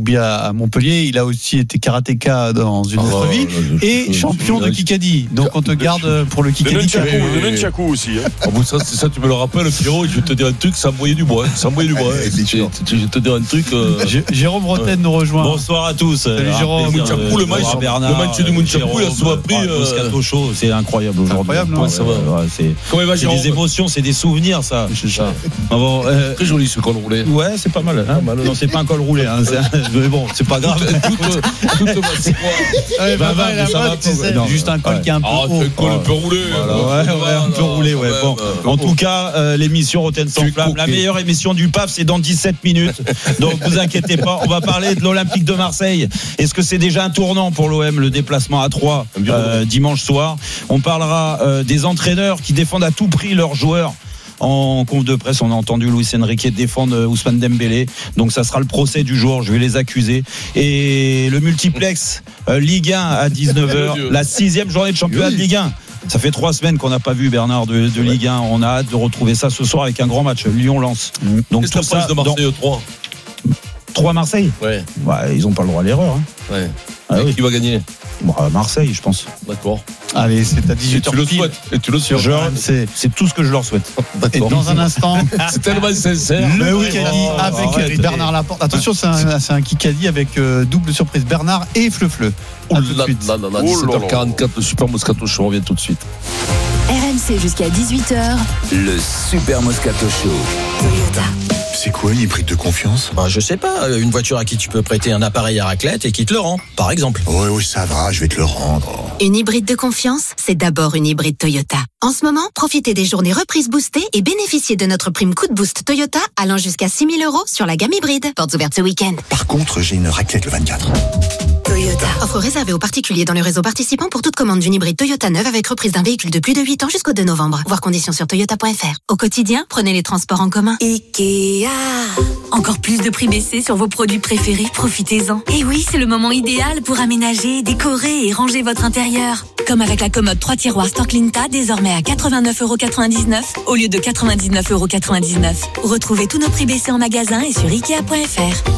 rugby à Montpellier. Il a aussi été karatéka dans une autre vie et champion de Kikadi. Donc on te garde pour le Kikadi. Le nunchaku aussi. Ça, tu me le rappelles, Pierrot. Je vais te dire un truc, ça envoyait du bois. Je vais te dire un truc. Jérôme Bretagne nous rejoint. Bonsoir à tous. Salut Jérôme. Le match de Munchaku, il a souvent pris. Moscato Show, c'est incroyable aujourd'hui. Incroyable, non? Ça va. C'est des émotions, c'est des souvenirs, ça. Bon, très joli ce col roulé. Ouais, c'est pas mal. Hein. Non, c'est pas un col roulé. Hein. Mais bon, c'est pas grave. Juste un col qui est un peu haut. Un col un peu roulé. Un peu roulé. Bon, en tout cas, l'émission Rotten sans flamme, la meilleure émission du PAF, c'est dans 17 minutes. Donc, vous inquiétez pas. On va parler de l'Olympique de Marseille. Est-ce que c'est déjà un tournant pour l'OM, le déplacement à 3 dimanche soir? On parlera des entraîneurs qui défendent à tout prix leurs joueurs. En conf de presse, on a entendu Luis Enrique défendre Ousmane Dembélé. Donc ça sera le procès du jour, je vais les accuser. Et le multiplex Ligue 1 à 19h, la 6e journée de championnat de Ligue 1. Ça fait 3 semaines qu'on n'a pas vu Bernard de Ligue 1. On a hâte de retrouver ça ce soir avec un grand match, Lyon-Lens. Donc tout ça de Marseille 3. 3 Marseille. Ouais. Ils n'ont pas le droit à l'erreur. Hein. Ouais. Oui. Qui va gagner? Marseille, je pense. D'accord. Allez, c'est à 18h. Tu le souhaites. Et tu le souhaites. C'est tout ce que je leur souhaite. Et dans un instant, c'est tellement sincère. Le Kikadi avec Bernard Laporte. Attention, c'est un Kikadi avec double surprise. Bernard et Fleu-Fleu. Oh là là, 17h44, le Super Moscato Show, on revient tout de suite. RMC jusqu'à 18h. Le Super Moscato Show. Toyota. C'est quoi une hybride de confiance? Je sais pas, une voiture à qui tu peux prêter un appareil à raclette et qui te le rend, par exemple. Oui, ça va, je vais te le rendre. Une hybride de confiance, c'est d'abord une hybride Toyota. En ce moment, profitez des journées reprises boostées et bénéficiez de notre prime coup de boost Toyota allant jusqu'à 6 000 € sur la gamme hybride. Portes ouvertes ce week-end. Par contre, j'ai une raclette le 24. Toyota. Offre réservée aux particuliers dans le réseau participant pour toute commande d'une hybride Toyota neuve avec reprise d'un véhicule de plus de 8 ans jusqu'au 2 novembre. Voir conditions sur toyota.fr. Au quotidien, prenez les transports en commun. Ikea. Encore plus de prix baissés sur vos produits préférés, profitez-en. Et oui, c'est le moment idéal pour aménager, décorer et ranger votre intérieur. Comme avec la commode 3 tiroirs Storklinta, désormais à 89,99€ au lieu de 99,99€. Retrouvez tous nos prix baissés en magasin et sur Ikea.fr.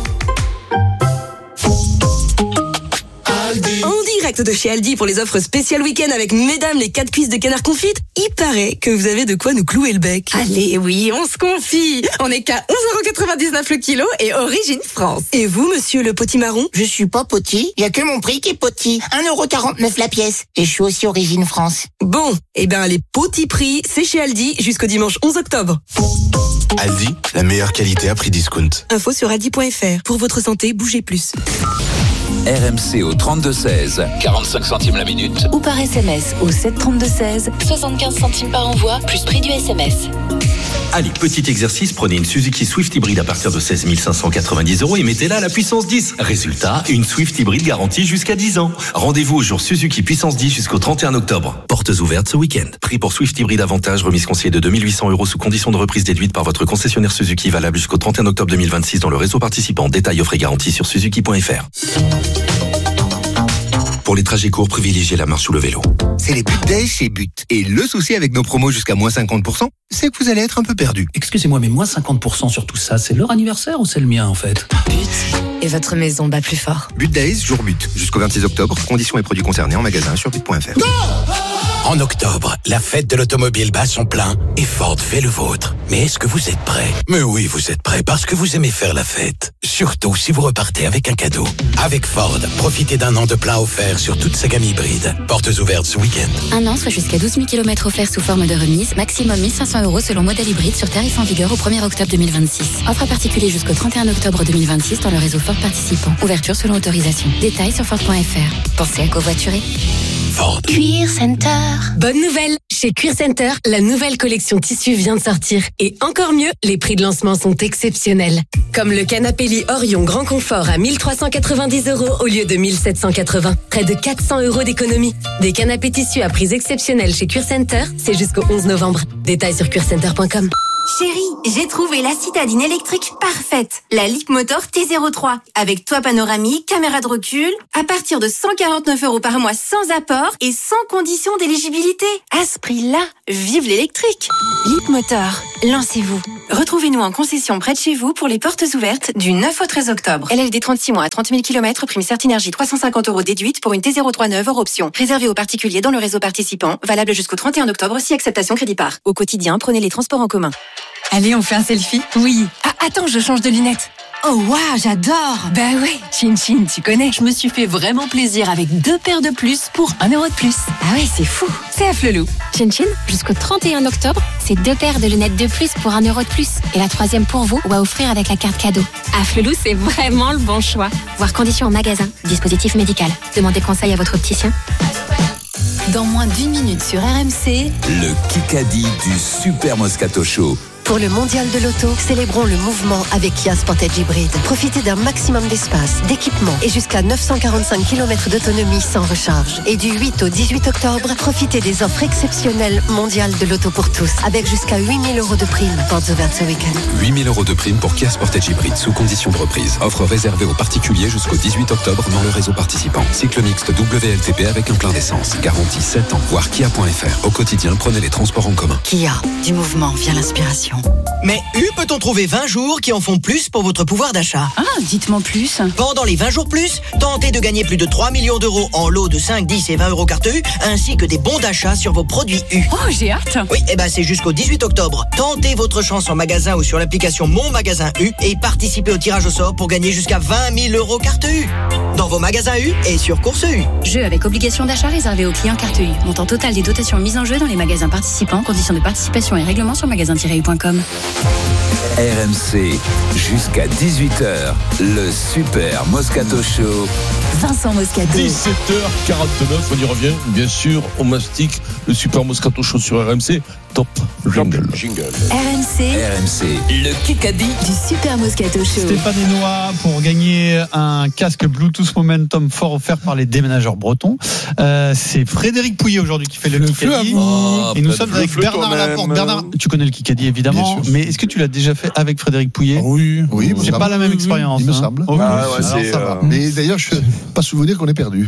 En direct de chez Aldi pour les offres spéciales week-end avec mesdames les 4 cuisses de canard confite. Il paraît que vous avez de quoi nous clouer le bec. Allez, oui, on se confie. On est qu'à 11,99€ le kilo et origine France. Et vous, monsieur le potimarron? Je suis pas poti, il y a que mon prix qui est poti. 1,49€ la pièce. Et je suis aussi origine France. Bon, les petits prix, c'est chez Aldi jusqu'au dimanche 11 octobre. Aldi, la meilleure qualité à prix discount. Info sur aldi.fr. Pour votre santé, bougez plus. RMC au 32-16, 45 centimes la minute. Ou par SMS au 732-16, 75 centimes par envoi, plus prix du SMS. Allez, petit exercice, prenez une Suzuki Swift hybride à partir de 16 590 € et mettez-la à la puissance 10. Résultat, une Swift hybride garantie jusqu'à 10 ans. Rendez-vous au jour Suzuki puissance 10 jusqu'au 31 octobre. Portes ouvertes ce week-end. Prix pour Swift hybride avantage, remise conseillée de 2 800 € sous condition de reprise déduite par votre concessionnaire Suzuki, valable jusqu'au 31 octobre 2026 dans le réseau participant. Détails offre et garantie sur suzuki.fr. Pour les trajets courts, privilégiez la marche ou le vélo. C'est les But Days chez But. Et le souci avec nos promos jusqu'à moins 50%, c'est que vous allez être un peu perdu. Excusez-moi, mais moins 50% sur tout ça, c'est leur anniversaire ou c'est le mien en fait? But. Et votre maison bat plus fort. But Days, jour But. Jusqu'au 26 octobre, conditions et produits concernés en magasin sur but.fr. En octobre, la fête de l'automobile bat son plein et Ford fait le vôtre. Mais est-ce que vous êtes prêts? Mais oui, vous êtes prêts parce que vous aimez faire la fête. Surtout si vous repartez avec un cadeau. Avec Ford, profitez d'un an de plein offert sur toute sa gamme hybride. Portes ouvertes ce week-end. Un an, soit jusqu'à 12 000 km offerts sous forme de remise. Maximum 1 500 € selon modèle hybride sur tarif en vigueur au 1er octobre 2026. Offre à particulier jusqu'au 31 octobre 2026 dans le réseau Ford participant. Ouverture selon autorisation. Détails sur Ford.fr. Pensez à covoiturer. Ford. Cuir Center. Bonne nouvelle! Chez Cuir Center, la nouvelle collection tissu vient de sortir. Et encore mieux, les prix de lancement sont exceptionnels. Comme le canapé lit Orion Grand Confort à 1 390 € au lieu de 1 780. Près de 400 € d'économie. Des canapés tissus à prix exceptionnels chez Cuir Center, c'est jusqu'au 11 novembre. Détails sur cuircenter.com. Chérie, j'ai trouvé la citadine électrique parfaite. La Leapmotor T03. Avec toit panoramique, caméra de recul. À partir de 149 € par mois sans apport et sans condition d'éligibilité. À ce prix-là, Vive l'électrique! Leapmotor, lancez-vous. Retrouvez-nous en concession près de chez vous pour les portes ouvertes du 9 au 13 octobre. LLD 36 mois à 30 000 km, prime Certinergie 350 € déduite pour une T03 neuve hors option. Réservé aux particuliers dans le réseau participant, valable jusqu'au 31 octobre si acceptation crédit par. Au quotidien, prenez les transports en commun. Allez, on fait un selfie? Oui. Ah, attends, je change de lunettes. Oh waouh, j'adore. Bah ouais, Chin Chin, tu connais. Je me suis fait vraiment plaisir avec 2 paires de plus pour 1 € de plus. Ah ouais, c'est fou. C'est à Flelou. Chin Chin, jusqu'au 31 octobre, c'est 2 paires de lunettes de plus pour 1 € de plus. Et la 3e pour vous ou à offrir avec la carte cadeau. À Flelou, c'est vraiment le bon choix. Voir conditions en magasin. Dispositif médical. Demandez conseil à votre opticien. Dans moins d'1 minute sur RMC, Le Kikadi du Super Moscato Show. Pour le mondial de l'auto, célébrons le mouvement avec Kia Sportage Hybrid. Profitez d'un maximum d'espace, d'équipement et jusqu'à 945 km d'autonomie sans recharge. Et du 8 au 18 octobre, profitez des offres exceptionnelles mondiales de l'auto pour tous, avec jusqu'à 8 000 € de prime. Portes ouvertes ce week-end. 8 000 € de prime pour Kia Sportage Hybrid sous condition de reprise. Offre réservée aux particuliers jusqu'au 18 octobre dans le réseau participant. Cycle mixte WLTP avec un plein d'essence. Garantie 7 ans. Voir kia.fr. Au quotidien, prenez les transports en commun. Kia, du mouvement vient l'inspiration. Mais peut-on trouver 20 jours qui en font plus pour votre pouvoir d'achat? Ah, dites-moi plus. Pendant les 20 jours plus, tentez de gagner plus de 3 millions d'euros en lots de 5, 10 et 20 € carte U, ainsi que des bons d'achat sur vos produits U. Oh, j'ai hâte. Oui, c'est jusqu'au 18 octobre. Tentez votre chance en magasin ou sur l'application Mon Magasin U et participez au tirage au sort pour gagner jusqu'à 20 000 € carte U. Dans vos magasins U et sur Course U. Jeu avec obligation d'achat réservé aux clients carte U. Montant total des dotations mises en jeu dans les magasins participants. Conditions de participation et règlements sur magasin-u.com. RMC, jusqu'à 18h, le Super Moscato Show. Vincent Moscato. 17h49, on y revient, bien sûr, on mastique le Super Moscato Show sur RMC. Top jingle. RMC, le Kikadi du Super Moscato Show. Stéphane Hénois pour gagner un casque Bluetooth Momentum fort offert par les déménageurs bretons. C'est Frédéric Pouillet aujourd'hui qui fait le Kikadi. Et nous sommes avec Bernard Laporte. Bernard, tu connais le Kikadi évidemment, mais est-ce que tu l'as déjà fait avec Frédéric Pouillet? Oui. J'ai pas la même expérience. Il me semble. Ça va. Mais d'ailleurs, je ne pas souvenir qu'on est perdu.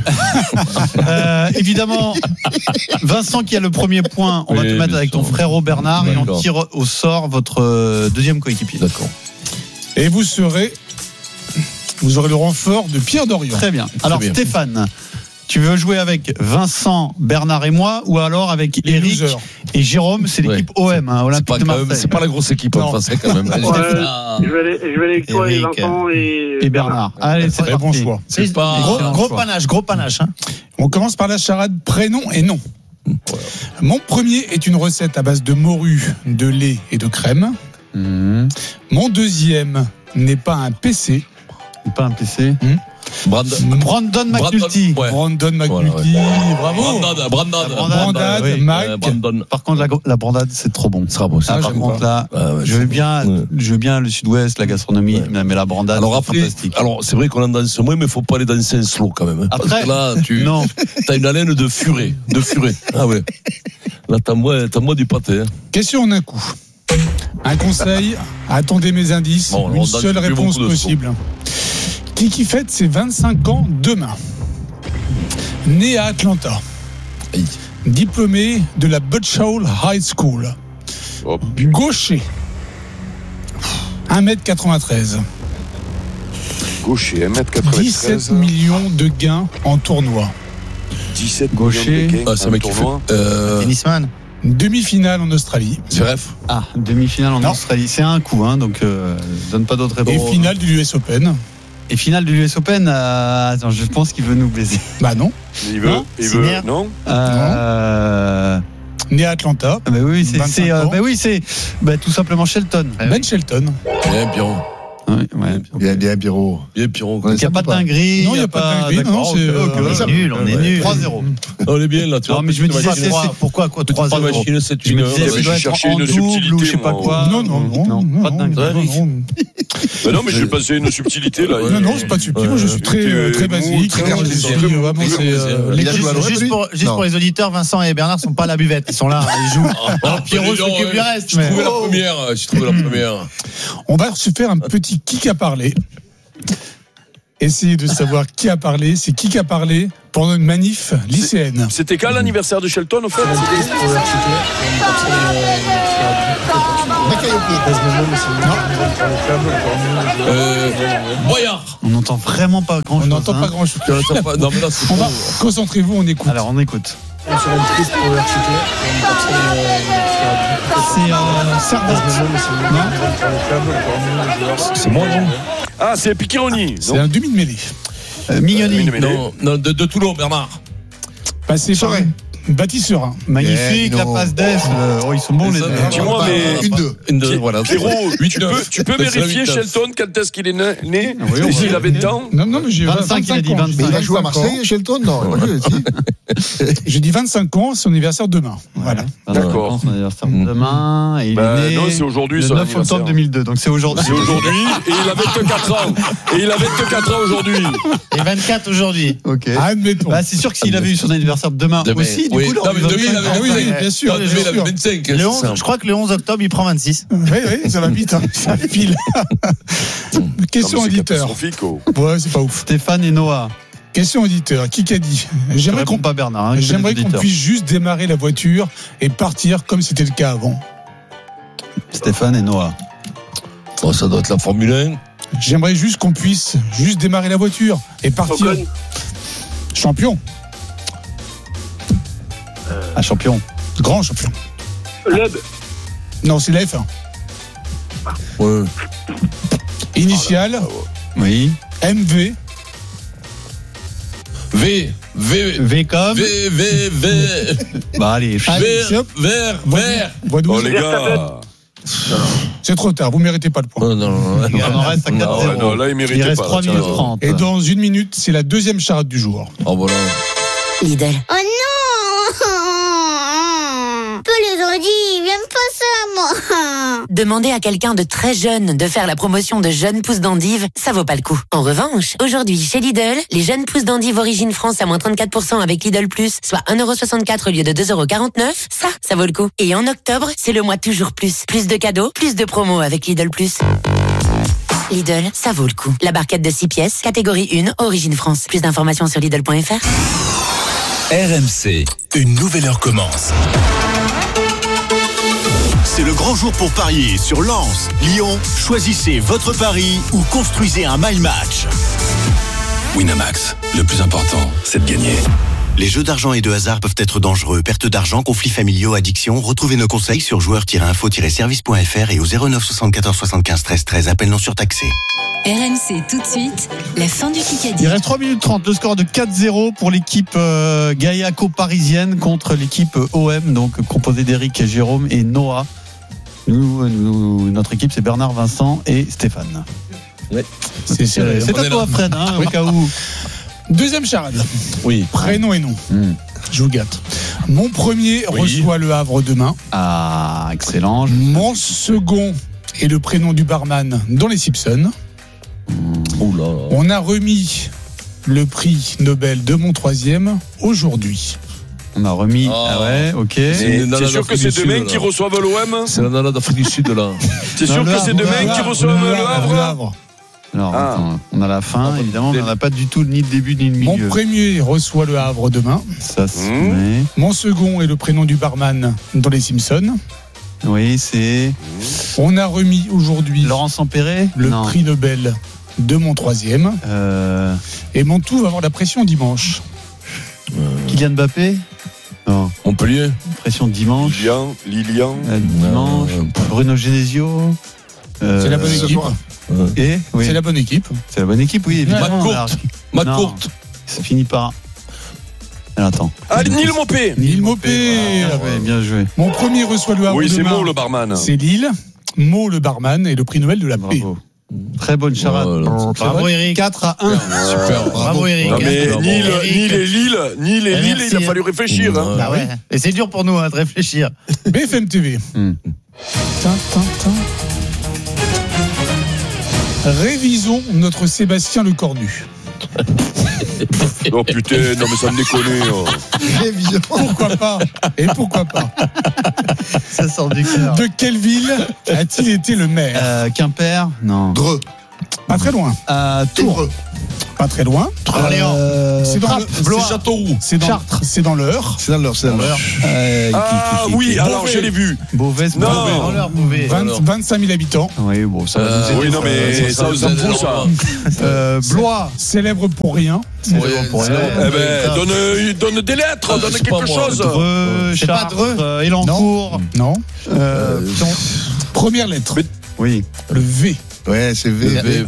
Évidemment, Vincent qui a le premier point, on va te mettre avec ton frérot Bernard et on tire au sort votre deuxième coéquipier. D'accord. Et vous aurez le renfort de Pierre Dorian. Très bien. Alors Stéphane, tu veux jouer avec Vincent, Bernard et moi ou alors avec Eric et Jérôme? C'est l'équipe OM, Olympique de Marseille. C'est pas la grosse équipe française quand même. Je vais aller avec toi, Eric, Vincent et Bernard. Allez, c'est très bon choix. C'est pas gros panache. On commence par la charade prénom et nom. Mon premier est une recette à base de morue, de lait et de crème. Mon deuxième n'est pas un PC. Pas un PC. Brandon McNulty. Brandon McNulty, bravo. Brandade, Mac. Par contre, la brandade, c'est trop bon. Ce sera beau. Par contre, là, je veux bien le Sud-Ouest, la gastronomie, mais la brandade, c'est fantastique. Alors, c'est vrai qu'on en danse moins, mais il ne faut pas aller danser un slow quand même. Après, parce que là, tu as une haleine de furet. Ah ouais. Là, t'as moins du pâté. Hein. Question en un coup. Un conseil, attendez mes indices. Une seule réponse possible. Qui fête ses 25 ans demain. Né à Atlanta. Diplômé de la Butchall High School. Gaucher. 1m93. Gaucher, 1m93. 17 millions de gains en tournoi. 17 Gaucher. millions de gains c'est un mec qui fait. Tennisman. Demi-finale en Australie. C'est ref. Demi-finale en Australie. C'est un coup, donc donne pas d'autres réponses. Et finale du US Open. Et finale de l'US Open, attends, je pense qu'il veut nous baiser. Bah non. Il veut non. Né à Atlanta. C'est tout simplement Shelton. Ben Shelton. Bien, Pierrot. Bien, Pierrot. Bien, Pierrot. Il n'y a pas de dinguerie. Non, il n'y a pas de dinguerie. On est nul. 3-0. On est bien là. Non, mais je me disais, pourquoi 3-0? Je me disais, je cherchais une subtilité ou je sais pas quoi. Non, pas de dinguerie. Non, mais j'ai passé une subtilité là. Non, c'est pas subtil. Moi, je suis très basique. Juste pour les auditeurs, Vincent et Bernard sont pas à la buvette. Ils sont là, ils jouent. Pierrot s'occupe du reste. J'ai trouvé la première. On va se faire un petit kick à parler. Essayez de savoir qui a parlé. C'est qui a parlé pendant une manif lycéenne. C'était quand l'anniversaire de Shelton, au fait? Boyard. On n'entend vraiment pas grand-chose. On n'entend pas grand-chose. Non, mais là, c'est On va, concentrez-vous, on écoute. Alors, on écoute. C'est Sardin. C'est moi, non? Ah, c'est Picchironi. C'est un demi de mêlée. Mignoni. Non, de Toulon, Bernard. Passé par Baptiste Serin. Magnifique, la passe d'Est. Ils sont bons, les deux. Dis-moi, mais. Une deux, voilà. Pierrot, tu peux vérifier Shelton quand est-ce qu'il est né? Il a 20 ans? Non, mais j'ai 25 il a dit 25. Mais il a joué à Marseille, Shelton? Non, j'ai dit 25 ans, son anniversaire demain. Voilà. D'accord. Son anniversaire demain. Et il est né non, c'est aujourd'hui, le 9 octobre 2002. Donc c'est aujourd'hui. C'est aujourd'hui, et il a 24 ans. Et il a 24 ans aujourd'hui. Et 24 aujourd'hui. Ok. Admettons. Bah, c'est sûr que s'il avait eu son anniversaire demain aussi, du coup, oui, bien sûr. Il avait 25. Le 11, je crois que le 11 octobre, il prend 26. Oui, ça va vite. Ça file. Question auditeur. Ouais, c'est pas ouf. Stéphane et Noah. Question auditeur. Qui a dit? J'aimerais qu'on pas Bernard. J'aimerais qu'on puisse juste démarrer la voiture et partir comme c'était le cas avant. Stéphane et Noah. Oh, ça doit être la Formule 1. J'aimerais juste qu'on puisse juste démarrer la voiture et partir. Ocon. Champion. Un champion. Grand champion. Loeb. Non, c'est la F1. Ouais. Initial. Oui. MV. V comme. V. Bah allez. Vert. Oh les gars. C'est trop tard, vous ne méritez pas le point. Non. On en reste à 4-0. Non, là, il méritait pas. Il reste 3 minutes 30. Et dans 1 minute, c'est la deuxième charade du jour. Oh voilà. Lidl. Oh non! Peu les aurait dit, j'aime pas ça, moi. Demander à quelqu'un de très jeune de faire la promotion de jeunes pousses d'endive, ça vaut pas le coup. En revanche, aujourd'hui, chez Lidl, les jeunes pousses d'endive origine France à moins 34% avec Lidl Plus, soit 1,64€ au lieu de 2,49€, ça vaut le coup. Et en octobre, c'est le mois toujours plus. Plus de cadeaux, plus de promos avec Lidl Plus. Lidl, ça vaut le coup. La barquette de 6 pièces, catégorie 1, origine France. Plus d'informations sur Lidl.fr. RMC, une nouvelle heure commence. C'est le grand jour pour parier sur Lens, Lyon. Choisissez votre pari ou construisez un my match. Winamax, le plus important, c'est de gagner. Les jeux d'argent et de hasard peuvent être dangereux. Perte d'argent, conflits familiaux, addiction. Retrouvez nos conseils sur joueurs-info-service.fr et au 09 74 75 13 13. Appel non surtaxé. RMC tout de suite, la fin du Kikadi. Il reste 3 minutes 30, le score de 4-0 pour l'équipe Gaillaco-parisienne contre l'équipe OM, donc composée d'Eric, Jérôme et Noah. Notre équipe, c'est Bernard, Vincent et Stéphane. Ouais. C'est à toi, Fred, au cas où. Deuxième charade. Oui. Prénom et nom. Je vous gâte. Mon premier reçoit le Havre demain. Ah, excellent. Mon second est le prénom du barman dans les Simpsons. On a remis le prix Nobel de mon troisième aujourd'hui. On a remis. Ah ouais, ok. C'est sûr que c'est demain qu'ils reçoivent l'OM? C'est la nana d'Afrique du Sud, là. C'est sûr que c'est demain qu'ils reçoivent le Havre? Alors, attends, on a la fin, évidemment, mais on n'a pas du tout ni le début ni le milieu. Mon premier reçoit le Havre demain. Ça, c'est. Mon second est le prénom du barman dans les Simpsons. Oui, c'est. On a remis aujourd'hui. Laurent Sampéré? Le prix Nobel de mon troisième. Et mon tout va avoir la pression dimanche. Kylian Mbappé? Non. Montpellier? Pression dimanche. Lilian. Dimanche. Bruno Genesio. C'est la bonne équipe. Et oui. C'est la bonne équipe. C'est la bonne équipe, oui, évidemment. McCourt. Ça finit par. Alors, attends. Nil Mopé. Nil Mopé. Bien joué. Mon premier reçoit le Havre. Oui, c'est demain. Mo le barman. C'est Lille. Mo le barman et le prix Nobel de la paix. Très bonne charade. Bravo Eric. 4-1. Super. Bravo Eric. Non, mais Nil et Lille, il a fallu réfléchir. Bah ouais. Et c'est dur pour nous de réfléchir. BFM TV. Révisons notre Sébastien Lecornu. Oh putain, non mais ça me déconne. Révision. Pourquoi pas? Et pourquoi pas? Ça sort du cœur. De quelle ville a-t-il été le maire? Quimper? Non. Dreux. Pas très loin. Tours. Pas très loin. C'est dans Châteauroux. C'est dans Chartres. C'est dans l'Eure. C'est dans l'Eure. Ah oui, alors je l'ai vu. Beauvais, c'est dans l'Eure. 25 000 habitants. Oui, bon, ça va. Oui, non, mais ça vous en fout, ça. Blois, célèbre pour rien. Eh ben, donne des lettres, donne quelque chose. C'est pas Dreux. Elancourt. Non. Première lettre. Oui. Le V. Ouais, c'est Venise.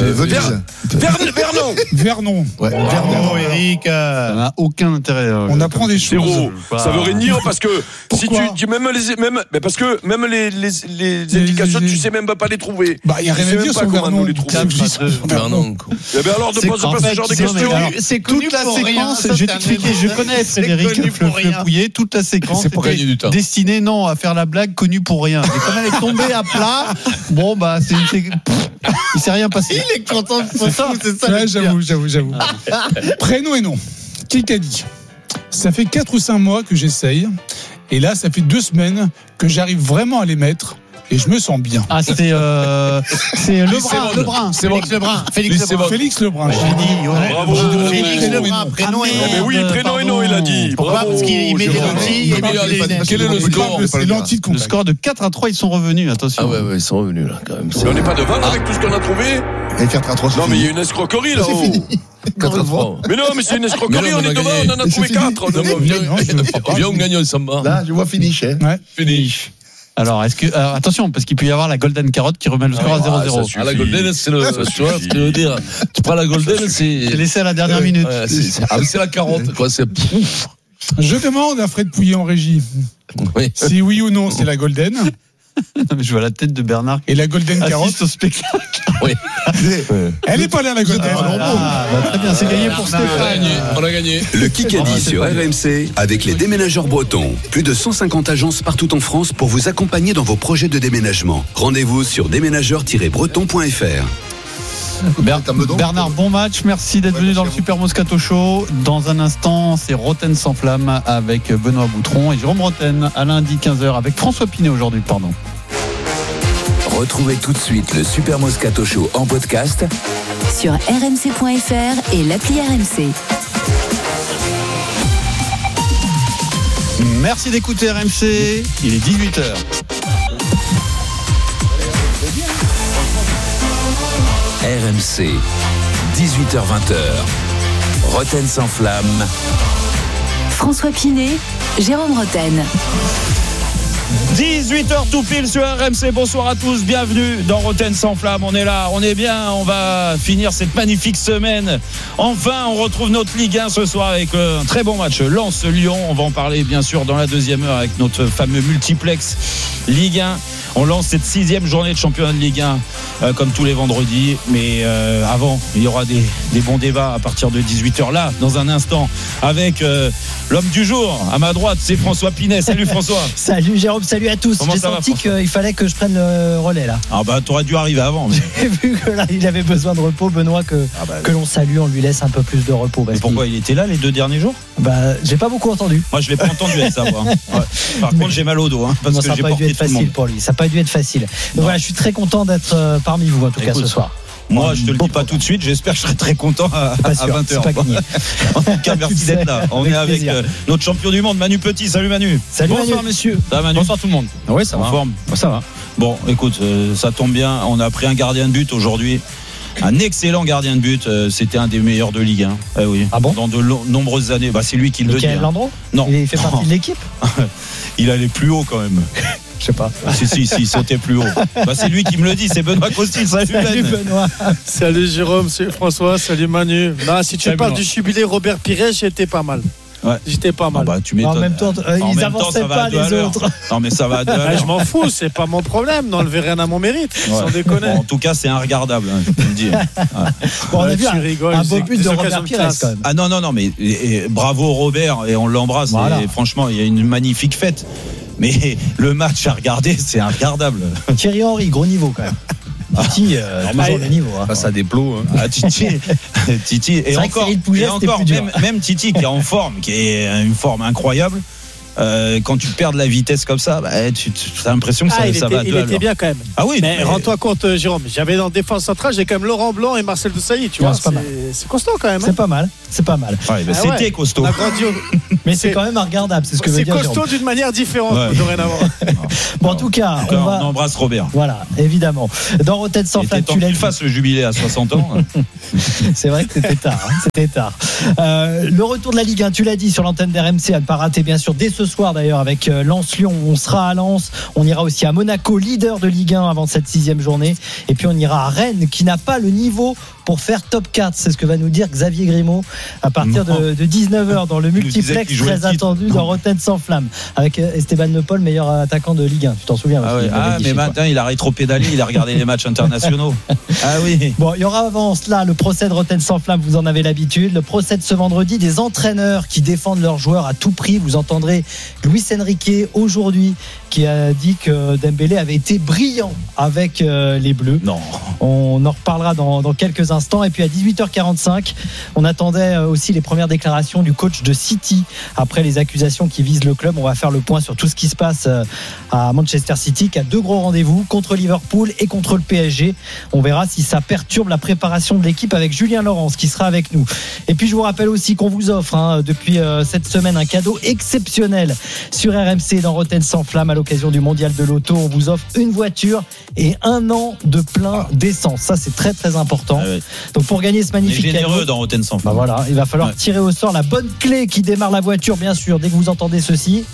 Vernon. Ouais. Vernon, Eric. Ça n'a aucun intérêt. On apprend des choses. Zéro. Ça veut rien dire parce que si tu parce que même les indications, tu sais même pas les trouver. Bah, il y a rien à dire sur Vernon. Vernon. Eh ben alors, ne pose pas ce genre de questions. C'est toute la séquence. Je vais t'expliquer. Je connais Frédéric Le Pouillet. Toute la séquence. C'est pour gagner du temps. Destinée non à faire la blague connue pour rien. Et comme elle est tombée à plat, bon bah il s'est rien passé. Il est content de ça. C'est ça. Ouais, j'avoue. Prénom et nom. Qui t'a dit? Ça fait 4 ou 5 mois que j'essaye. Et là, ça fait 2 semaines que j'arrive vraiment à les mettre. Et je me sens bien. Ah, c'est Lebrun. Félix Lebrun. Bravo. Félix Lebrun. Prénom et nom. Mais oui, prénom et nom, il a dit. Pourquoi? Parce qu'il met des lentilles. Quel est le score? C'est lentilles de Le contact. score de 4-3, ils sont revenus. Attention. Ah ouais, ils sont revenus là quand même. Mais on n'est pas devant avec tout ce qu'on a trouvé. Et 4-3. Non, mais il y a une escroquerie là-haut. 4-3. Mais non, mais c'est une escroquerie, on est devant, on en a trouvé 4. Viens, on gagne ensemble. Là, je vois finish. Finish. Alors, attention, parce qu'il peut y avoir la Golden Carotte qui remet le score à 0-0. Ah, la Golden, c'est le. Tu vois ce que je veux dire? Tu prends la Golden, c'est. C'est laissé à la dernière minute. C'est la carotte, quoi. C'est. Je demande à Fred Pouillet en régie. Oui. Si oui ou non, c'est la Golden. Non, mais je vois la tête de Bernard. Et la Golden Carotte au spectacle. Oui. Elle est pas là, la Golden. Très bien, c'est gagné pour Stéphane. On a gagné. Le Kikadi sur RMC avec les déménageurs bretons. Plus de 150 agences partout en France pour vous accompagner dans vos projets de déménagement. Rendez-vous sur déménageurs-breton.fr. Bernard, bon match. Merci d'être venu dans le Super Moscato Show. Dans un instant, c'est Roten sans flamme avec Benoît Boutron et Jérôme Roten à lundi 15h avec François Pinet aujourd'hui, pardon. Retrouvez tout de suite le Super Moscato Show en podcast sur rmc.fr et l'appli RMC. Merci d'écouter RMC. Il est 18h. RMC, 18h-20h. Roten sans flamme. François Pinet, Jérôme Roten. 18h tout pile sur RMC. Bonsoir à tous, bienvenue dans Roten sans flamme. On est là, on est bien, on va finir cette magnifique semaine. Enfin, on retrouve notre Ligue 1 ce soir avec un très bon match Lens-Lyon. On va en parler bien sûr dans la deuxième heure avec notre fameux multiplex Ligue 1. On lance cette 6e journée de championnat de Ligue 1 comme tous les vendredis. Mais avant, il y aura des bons débats à partir de 18h là, dans un instant, avec l'homme du jour. À ma droite, c'est François Pinet. Salut François. Salut Jérôme, salut à tous. J'ai senti qu'il fallait que je prenne le relais là. Ah bah t'aurais dû arriver avant. Mais... J'ai vu que là, il avait besoin de repos. Benoît, que l'on salue, on lui laisse un peu plus de repos. Mais pourquoi il était là les 2 derniers jours? Bah, j'ai pas beaucoup entendu. Moi, je l'ai pas entendu avec ça. Moi. Ouais. Par contre, j'ai mal au dos. Parce que ça n'a pas dû être facile pour lui. Ça n'a pas dû être facile. Donc voilà, je suis très content d'être parmi vous en tout cas ce soir. Moi, je te le dis pas tout de suite. J'espère que je serai très content à 20h. C'est pas gagné. En tout cas, merci d'être là. On est avec notre champion du monde, Manu Petit. Salut Manu. Salut Bonsoir Manu. messieurs. Ça va Manu? Bonsoir tout le monde. Oui, ça va. En forme. Ça va. Bon, écoute, ça tombe bien. On a pris un gardien de but aujourd'hui. Un excellent gardien de but. C'était un des meilleurs de Ligue 1. Eh oui. Ah bon? Dans de nombreuses années. Bah, c'est lui qui le dit. Michael Landreau? Non. Il fait partie de l'équipe? Il allait plus haut quand même. Je sais pas. Si, il sautait plus haut. Bah, c'est lui qui me le dit, c'est Benoît Costil. Salut Benoît. Salut Jérôme, salut François, salut Manu. Non, si tu salut parles Benoît. du jubilé Robert Pires, j'étais pas mal. Ouais. J'étais pas mal. Ah bah, tu m'étonnes. En même temps, ils n'avançaient pas les autres. Non, mais ça va à 2 à l'heure. Je m'en fous, c'est pas mon problème. N'enlevez rien à mon mérite. Sans déconner. Bon, en tout cas, c'est regardable, hein, je peux le dire. Bon, on a vu un beau but de Robert Pires quand même. Ah non, mais bravo Robert, et on l'embrasse. Voilà. Et franchement, il y a une magnifique fête. Mais le match à regarder, c'est regardable. Thierry Henry, gros niveau quand même. Titi, toujours le niveau. Hein. Face à des plots. Hein. Ah, Titi, et encore, Pouget, même Titi qui est en forme, qui est une forme incroyable. quand tu perds de la vitesse comme ça, tu as l'impression que ça va. Il était bien quand même. Ah oui. Mais rends-toi compte, Jérôme, j'avais dans défense centrale, j'ai quand même Laurent Blanc et Marcel Desailly, tu vois. C'est costaud quand même. C'est pas mal. C'était costaud. Mais c'est quand même regardable, c'est ce que veut dire. C'est costaud d'une manière différente dorénavant. Bon, en tout cas, on embrasse Robert. Voilà, évidemment. Dans Rotten sans flamme, tu l'as dit. Fasse le jubilé à 60 ans. C'est vrai que c'était tard. Le retour de la Ligue 1, tu l'as dit sur l'antenne d'RMC, à ne pas rater bien sûr dès ce soir d'ailleurs avec Lens-Lyon. On sera à Lens, on ira aussi à Monaco, leader de Ligue 1 avant cette 6e journée. Et puis on ira à Rennes qui n'a pas le niveau pour faire top 4. C'est ce que va nous dire Xavier Grimaud à partir de 19h dans le multiplex très attendu dans Rotten sans flamme avec Esteban Le Paul, meilleur attaquant de Ligue 1. Tu t'en souviens? Mais maintenant il a rétro-pédalé, il a regardé les matchs internationaux. Ah oui. Bon, il y aura avant cela le procès de Rotten sans flamme, vous en avez l'habitude. Le procès de ce vendredi des entraîneurs qui défendent leurs joueurs à tout prix. Vous entendrez Luis Enrique aujourd'hui qui a dit que Dembélé avait été brillant avec les Bleus. Non. On en reparlera dans quelques instants. Et puis à 18h45, on attendait aussi les premières déclarations du coach de City après les accusations qui visent le club. On va faire le point sur tout ce qui se passe à Manchester City qui a 2 gros rendez-vous contre Liverpool et contre le PSG. On verra si ça perturbe la préparation de l'équipe avec Julien Laurence qui sera avec nous. Et puis je vous rappelle aussi qu'on vous offre depuis cette semaine un cadeau exceptionnel sur RMC dans Rotten sans flamme à l'occasion du mondial de l'auto. On vous offre une voiture et 1 an de plein d'essence. Ça c'est très très important. Donc pour gagner ce magnifique cadeau, généreux cadeau, dans Rotten sans flamme. Voilà, il va falloir tirer au sort la bonne clé qui démarre la voiture, bien sûr, dès que vous entendez ceci.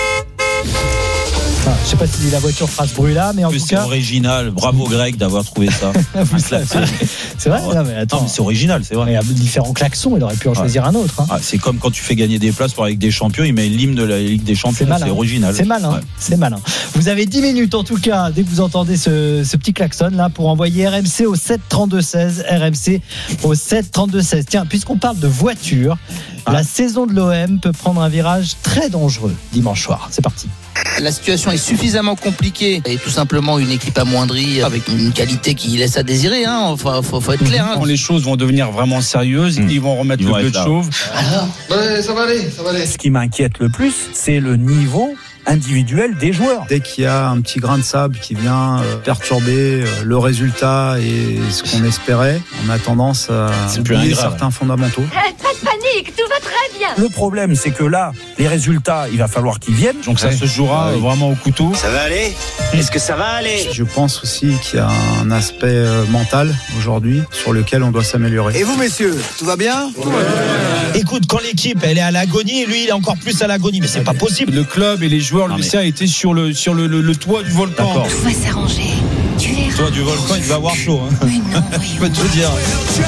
Je sais pas si la voiture fera ce bruit-là, mais en tout cas. C'est original. Bravo Greg d'avoir trouvé ça. C'est vrai. Non, mais attends, c'est original, c'est vrai. Il y a différents klaxons. Il aurait pu en choisir un autre. C'est comme quand tu fais gagner des places pour avec des champions. Il met l'hymne de la Ligue des Champions. C'est original. C'est malin. Ouais. C'est malin. Vous avez 10 minutes en tout cas dès que vous entendez ce petit klaxon là pour envoyer RMC au 7 32 16. RMC au 7 32 16. Tiens, puisqu'on parle de voiture, la saison de l'OM peut prendre un virage très dangereux dimanche soir. C'est parti. La situation est suffisamment compliquée et tout simplement une équipe amoindrie avec une qualité qui laisse à désirer. Enfin, faut être clair. Quand les choses vont devenir vraiment sérieuses, ils vont remettre le peu de chauve. Alors, ça va aller. Ce qui m'inquiète le plus, c'est le niveau individuel des joueurs. Dès qu'il y a un petit grain de sable qui vient perturber le résultat et ce qu'on espérait, on a tendance à oublier certains fondamentaux. Pas de panique, tout va très bien. Le problème, c'est que là, les résultats, il va falloir qu'ils viennent. Donc ça se jouera vraiment au couteau. Ça va aller ? Est-ce que ça va aller ? Je pense aussi qu'il y a un aspect mental aujourd'hui sur lequel on doit s'améliorer. Et vous, messieurs, tout va bien ? Écoute, quand l'équipe elle est à l'agonie, lui il est encore plus à l'agonie, mais c'est pas possible. Le club et les joueurs, Lucien a été sur le toit du volcan. Tout va s'arranger. Tu verras. Le toit du volcan, il va avoir chaud. Mais non, je peux te dire.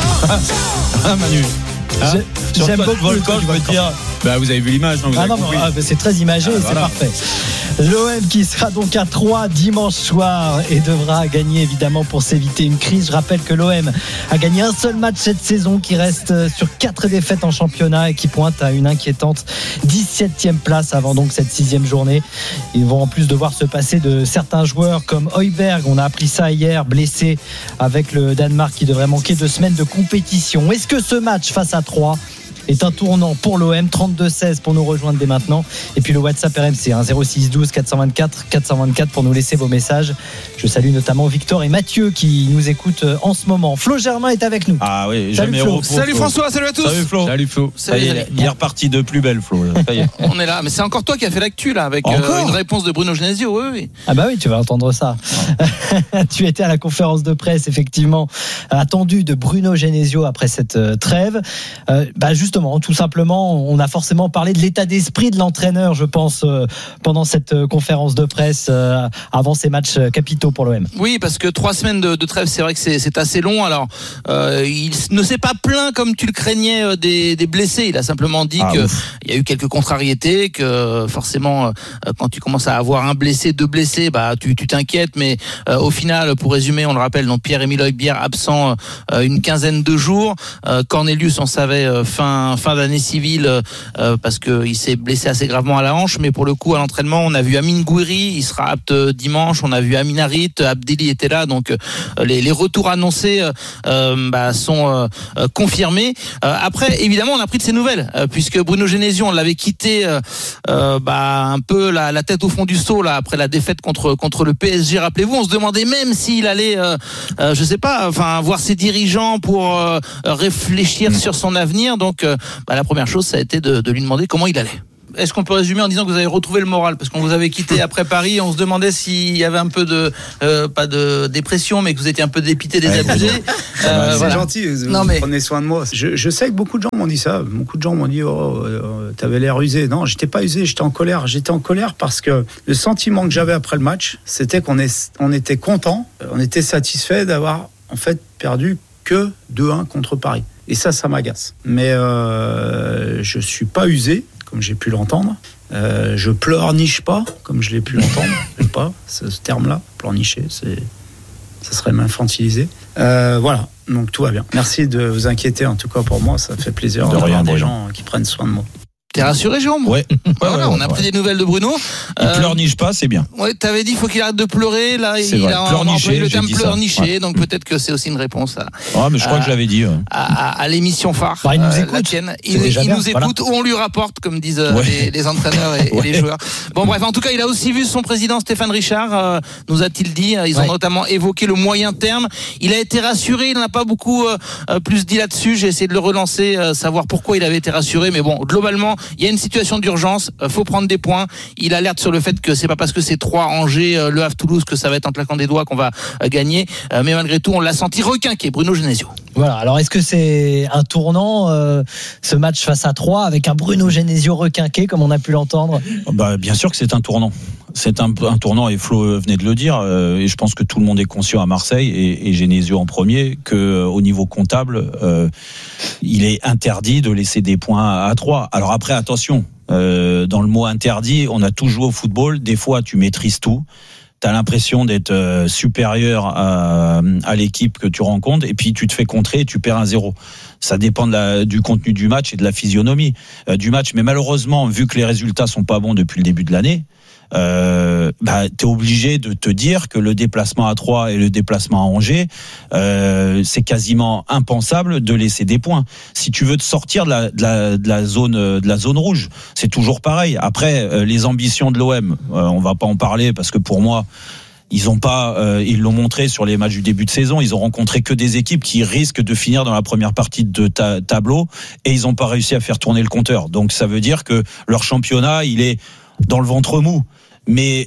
Manu. J'aime beaucoup le volcan, je peux te dire. Vous avez vu l'image, non, c'est très imagé, c'est parfait. L'OM qui sera donc à 3 dimanche soir et devra gagner évidemment pour s'éviter une crise. Je rappelle que l'OM a gagné un seul match cette saison, qui reste sur 4 défaites en championnat et qui pointe à une inquiétante 17e place avant donc cette 6e journée. Ils vont en plus devoir se passer de certains joueurs comme Højbjerg, on a appris ça hier, blessé avec le Danemark qui devrait manquer 2 semaines de compétition. Est-ce que ce match face à 3 est un tournant pour l'OM? 32-16 pour nous rejoindre dès maintenant. Et puis le WhatsApp RMC 0612 424 pour nous laisser vos messages. Je salue notamment Victor et Mathieu qui nous écoutent en ce moment. Flo Germain est avec nous. Ah oui, salut Flo. Salut François, salut à tous. Salut Flo. Salut Flo. Il est reparti de plus belle, Flo. Ça y est. On est là, mais c'est encore toi qui as fait l'actu là avec une réponse de Bruno Genesio. Oui. Ah bah oui, tu vas entendre ça. Tu étais à la conférence de presse effectivement attendue de Bruno Genesio après cette trêve. Justement, tout simplement, on a forcément parlé de l'état d'esprit de l'entraîneur, je pense, pendant cette conférence de presse avant ces matchs capitaux pour l'OM. Oui, parce que 3 semaines de trêve, c'est vrai que c'est assez long. Alors, il ne s'est pas plaint comme tu le craignais des blessés. Il a simplement dit qu'il y a eu quelques contrariétés, que forcément, quand tu commences à avoir un blessé, 2 blessés, tu t'inquiètes. Mais au final, pour résumer, on le rappelle, donc Pierre-Emile Højbjerg absent une quinzaine de jours. Cornelius, on savait fin fin d'année civile parce qu'il s'est blessé assez gravement à la hanche, mais pour le coup à l'entraînement on a vu Amine Gouiri, il sera apte dimanche, on a vu Amin Harit, Abdelli était là, donc les retours annoncés sont confirmés. Après évidemment on a pris de ses nouvelles puisque Bruno Genesio on l'avait quitté un peu la tête au fond du seau là après la défaite contre le PSG, rappelez-vous, on se demandait même s'il allait je sais pas, enfin voir ses dirigeants pour réfléchir sur son avenir, donc la première chose ça a été de lui demander comment il allait. Est-ce qu'on peut résumer en disant que vous avez retrouvé le moral parce qu'on vous avait quitté après Paris, on se demandait s'il y avait un peu de pas de dépression mais que vous étiez un peu dépité, désabusé. C'est gentil, vous prenez soin de moi. Je sais que beaucoup de gens m'ont dit ça, beaucoup de gens m'ont dit t'avais l'air usé. Non, j'étais pas usé, j'étais en colère parce que le sentiment que j'avais après le match, c'était qu'on était content, on était satisfait d'avoir en fait perdu que 2-1 contre Paris. Et ça m'agace. Mais je suis pas usé, comme j'ai pu l'entendre. Je pleurniche pas, comme je l'ai pu l'entendre. J'aime pas ce terme-là, pleurnicher, ça serait m'infantiliser. Voilà, donc tout va bien. Merci de vous inquiéter, en tout cas pour moi, ça fait plaisir d'avoir des gens qui prennent soin de moi. T'es rassuré, Jérôme ? Ouais. On a pris des nouvelles de Bruno. Il pleurniche pas, c'est bien. Ouais, t'avais dit, il faut qu'il arrête de pleurer. Là, il a employé le terme pleurnicher. Donc peut-être que c'est aussi une réponse mais je crois que je l'avais dit. À l'émission phare. Il nous écoute. La tienne. Il nous écoute ou on lui rapporte, comme disent les entraîneurs et les joueurs. Bon, bref, en tout cas, il a aussi vu son président Stéphane Richard, nous a-t-il dit. Ils ont notamment évoqué le moyen terme. Il a été rassuré. Il n'a pas beaucoup plus dit là-dessus. J'ai essayé de le relancer, savoir pourquoi il avait été rassuré. Mais bon, globalement, il y a une situation d'urgence, faut prendre des points. Il alerte sur le fait que c'est pas parce que c'est 3 Angers, Le Havre, Toulouse que ça va être en claquant des doigts qu'on va gagner. Mais malgré tout, on l'a senti requinqué, Bruno Genesio. Voilà, alors est-ce que c'est un tournant, ce match face à 3 avec un Bruno Genesio requinqué, comme on a pu l'entendre ? Bien sûr que c'est un tournant. C'est un tournant, et Flo venait de le dire, et je pense que tout le monde est conscient à Marseille, et Genesio en premier, qu'au niveau comptable, il est interdit de laisser des points à 3. Alors après, attention, dans le mot interdit, on a tout joué au football, des fois tu maîtrises tout, t'as l'impression d'être supérieur à l'équipe que tu rencontres, et puis tu te fais contrer et tu perds 1-0. Ça dépend du contenu du match et de la physionomie du match, mais malheureusement, vu que les résultats sont pas bons depuis le début de l'année, t'es obligé de te dire que le déplacement à 3 et le déplacement à Angers, c'est quasiment impensable de laisser des points. Si tu veux te sortir de la zone rouge, c'est toujours pareil. Après, les ambitions de l'OM, on va pas en parler parce que pour moi, ils l'ont montré sur les matchs du début de saison. Ils ont rencontré que des équipes qui risquent de finir dans la première partie de tableau, et ils n'ont pas réussi à faire tourner le compteur. Donc ça veut dire que leur championnat, il est dans le ventre mou. Mais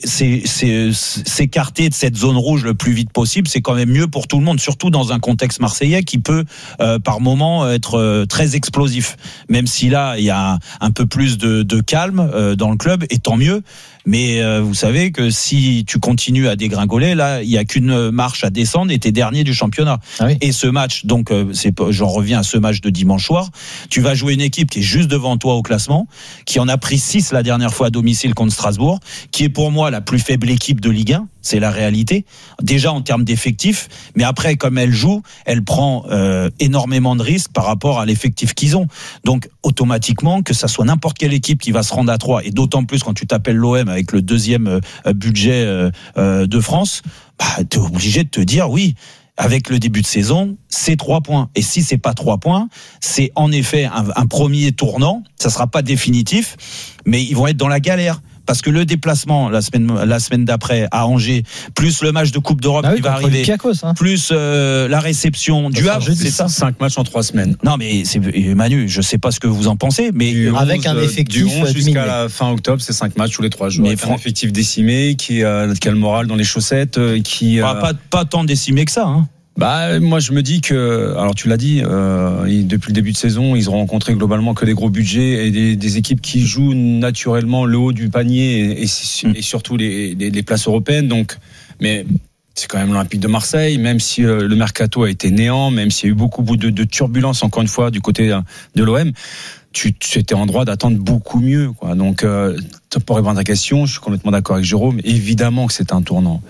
s'écarter de cette zone rouge le plus vite possible, c'est quand même mieux pour tout le monde, surtout dans un contexte marseillais qui peut par moment être très explosif. Même si là, il y a un peu plus de calme dans le club, et tant mieux. Mais vous savez que si tu continues à dégringoler, là, il y a qu'une marche à descendre et t'es dernier du championnat. Ah oui. Et ce match, donc, j'en reviens à ce match de dimanche soir. Tu vas jouer une équipe qui est juste devant toi au classement, qui en a pris 6 la dernière fois à domicile contre Strasbourg, qui est pour moi la plus faible équipe de Ligue 1. C'est la réalité. Déjà en termes d'effectifs, mais après, comme elle joue, elle prend énormément de risques par rapport à l'effectif qu'ils ont. Donc, automatiquement, que ça soit n'importe quelle équipe qui va se rendre à 3, et d'autant plus quand tu t'appelles l'OM avec le deuxième budget de France, t'es obligé de te dire oui. Avec le début de saison, c'est 3 points. Et si c'est pas 3 points, c'est en effet un premier tournant. Ça sera pas définitif, mais ils vont être dans la galère. Parce que le déplacement la semaine d'après à Angers, plus le match de Coupe d'Europe qui va arriver, plus la réception du Havre, c'est ça. 5 matchs en 3 semaines. Non mais Manu, je sais pas ce que vous en pensez, mais avec un effectif du 11 jusqu'à la fin octobre, c'est 5 matchs tous les 3 jours. Mais un effectif décimé qui a le moral dans les chaussettes, qui pas tant décimé que ça. Hein. Moi je me dis que, alors tu l'as dit, depuis le début de saison, ils ont rencontré globalement que des gros budgets et des équipes qui jouent naturellement le haut du panier et surtout les places européennes. Donc, mais c'est quand même l'Olympique de Marseille, même si le mercato a été néant, même s'il y a eu beaucoup de turbulences encore une fois du côté de l'OM. Tu étais en droit d'attendre beaucoup mieux, quoi. Donc, pour répondre à ta question, je suis complètement d'accord avec Jérôme. Évidemment que c'est un tournant.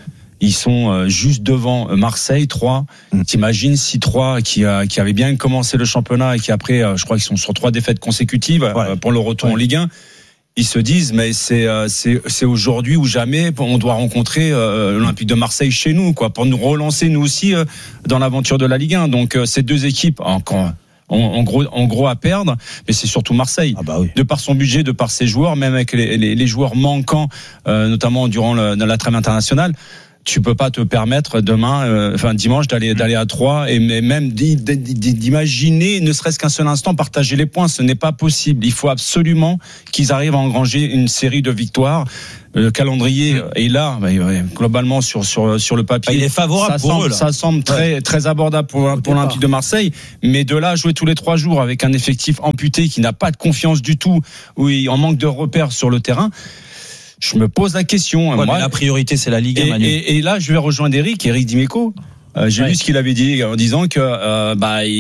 Ils sont juste devant Marseille, 3. T'imagines si 3 qui avait bien commencé le championnat et qui après, je crois qu'ils sont sur 3 défaites consécutives pour le retour en Ligue 1. Ils se disent, mais c'est aujourd'hui ou jamais, on doit rencontrer l'Olympique de Marseille chez nous, quoi, pour nous relancer nous aussi dans l'aventure de la Ligue 1. Donc ces deux équipes, encore. En gros à perdre, mais c'est surtout Marseille. De par son budget, de par ses joueurs, même avec les joueurs manquants, notamment durant la trêve internationale, tu peux pas te permettre dimanche d'aller à 3 et même d'imaginer ne serait-ce qu'un seul instant partager les points. Ce n'est pas possible. Il faut absolument qu'ils arrivent à engranger une série de victoires. Le calendrier est là, globalement sur le papier. Il est favorable pour eux. Là. Ça semble très abordable pour l'Olympique de Marseille, mais de là à jouer tous les 3 jours avec un effectif amputé qui n'a pas de confiance du tout, où il en manque de repères sur le terrain. Je me pose la question. Moi, la priorité, c'est la Ligue 1, Manu. Et là, je vais rejoindre Eric Dimeco. J'ai vu ce qu'il avait dit en disant que